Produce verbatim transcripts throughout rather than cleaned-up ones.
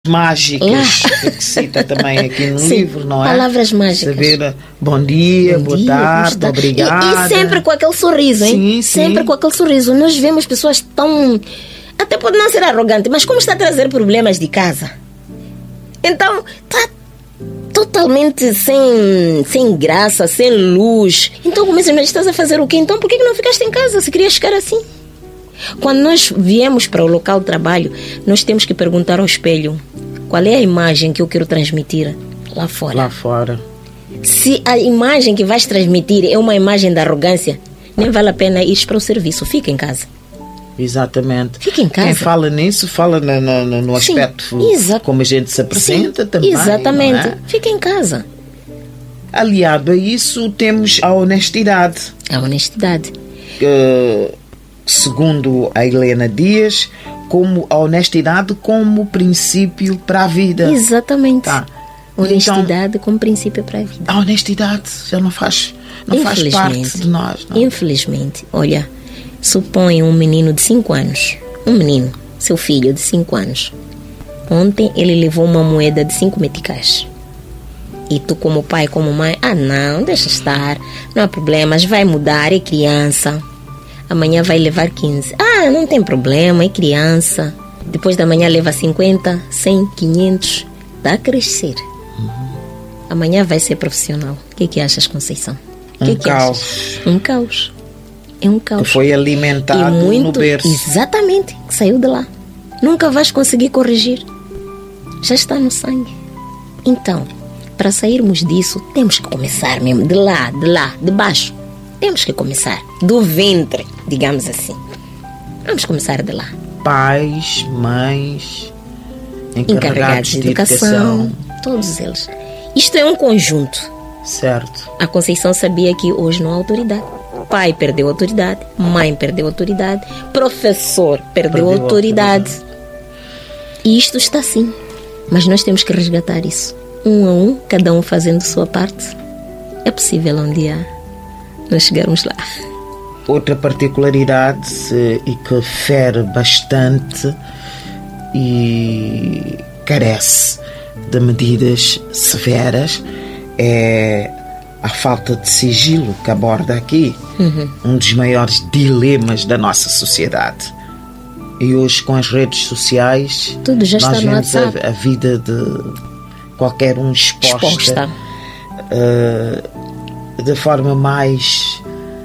mágicas que cita também aqui no Sim, livro, não é? Palavras mágicas. Saber bom dia, Bom boa dia, tarde, como está? obrigada. E, e sempre com aquele sorriso, hein? Sim, sim. Sempre com aquele sorriso. Nós vemos pessoas tão... Até pode não ser arrogante, mas como está a trazer problemas de casa? Então, está totalmente sem, sem graça, sem luz. Então, começa, mas estás a fazer o quê? Então, por que não ficaste em casa se querias ficar assim? Quando nós viemos para o local de trabalho, nós temos que perguntar ao espelho qual é a imagem que eu quero transmitir lá fora. Lá fora. Se a imagem que vais transmitir é uma imagem de arrogância, nem vale a pena ir para o serviço. Fica em casa. Exatamente. Fica em casa. Quem fala nisso, fala na, na, no aspecto Sim, como a gente se apresenta. Sim, também. Exatamente. Não é? Fica em casa. Aliado a isso, temos a honestidade. A honestidade. Que, segundo a Helena Dias, como a honestidade como princípio para a vida. Exatamente. Tá. Honestidade então, como princípio para a vida. A honestidade já não faz, não faz parte de nós. Não? Infelizmente. Olha, suponha um menino de cinco anos. Um menino, seu filho de cinco anos. Ontem ele levou uma moeda de cinco meticais. E tu, como pai, como mãe, ah não, deixa estar, não há problemas, vai mudar, é criança. Amanhã vai levar quinze. Ah, não tem problema, é criança. Depois da manhã leva cinquenta, cem, quinhentos. Está a crescer. Uhum. Amanhã vai ser profissional. O que é que achas, Conceição? Um que é que caos. Achas? Um caos. É um caos. Que foi alimentado e muito, no berço. Exatamente, que saiu de lá. Nunca vais conseguir corrigir. Já está no sangue. Então, para sairmos disso, temos que começar mesmo de lá, de lá, de baixo. Temos que começar do ventre, digamos assim. Vamos começar de lá. Pais, mães, encarregados, encarregados de, de educação, educação, todos eles. Isto é um conjunto. Certo. A Conceição sabia que hoje não há autoridade. Pai perdeu autoridade, mãe perdeu autoridade, professor perdeu, perdeu autoridade. autoridade. E isto está assim. Mas nós temos que resgatar isso. Um a um, cada um fazendo sua parte. É possível um dia nós chegarmos lá. Outra particularidade e que fere bastante e carece de medidas severas é a falta de sigilo que aborda aqui. Uhum. Um dos maiores dilemas da nossa sociedade. E hoje, com as redes sociais, tudo já nós está no vemos WhatsApp. A, a vida de qualquer um exposta, exposta. Uh, de forma mais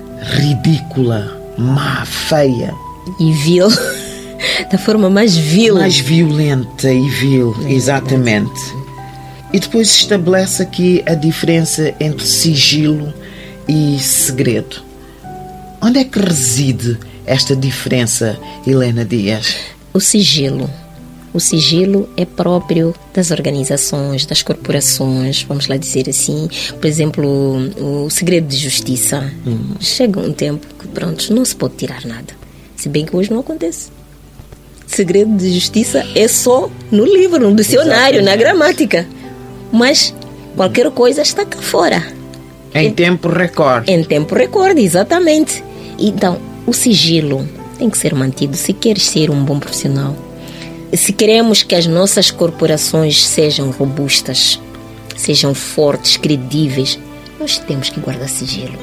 ridícula, má, feia e vil. Da forma mais vil. Mais violenta e vil, é exatamente. Verdade. E depois estabelece aqui a diferença entre sigilo e segredo. Onde é que reside esta diferença, Helena Dias? O sigilo. O sigilo é próprio das organizações, das corporações, vamos lá dizer assim. Por exemplo, o segredo de justiça. Hum. Chega um tempo que, pronto, não se pode tirar nada. Se bem que hoje não acontece. Segredo de justiça é só no livro, no dicionário, exatamente, na gramática. Mas qualquer coisa está cá fora. Em tempo recorde. Em tempo recorde, exatamente. Então, o sigilo tem que ser mantido se queres ser um bom profissional. Se queremos que as nossas corporações sejam robustas, sejam fortes, credíveis, nós temos que guardar sigilo.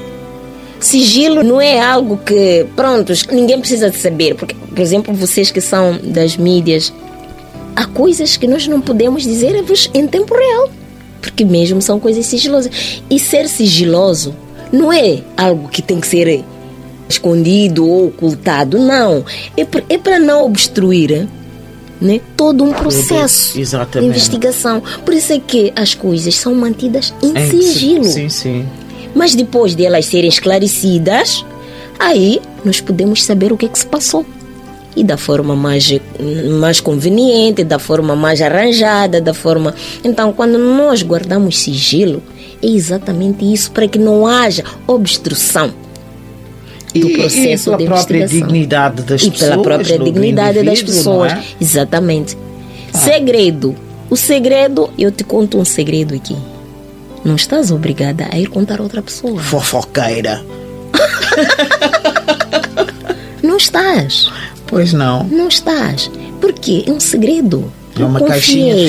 Sigilo não é algo que, pronto, ninguém precisa de saber. Porque, por exemplo, vocês que são das mídias, há coisas que nós não podemos dizer-vos em tempo real. Porque mesmo são coisas sigilosas. E ser sigiloso não é algo que tem que ser escondido ou ocultado. Não. É para, é para não obstruir, né, todo um processo de investigação. Por isso é que as coisas são mantidas em é, sigilo. Sim, sim. Mas depois de elas serem esclarecidas, aí nós podemos saber o que é que se passou. E da forma mais, mais conveniente, da forma mais arranjada, da forma... Então, quando nós guardamos sigilo, é exatamente isso, para que não haja obstrução do e, processo e pela de própria investigação. dignidade das e pessoas. E pela própria dignidade das pessoas. É? Exatamente. Ah. Segredo. O segredo, eu te conto um segredo aqui. Não estás obrigada a ir contar a outra pessoa. Fofoqueira. Não estás. Pois não. Não estás. Porque é um segredo. É uma eu caixinha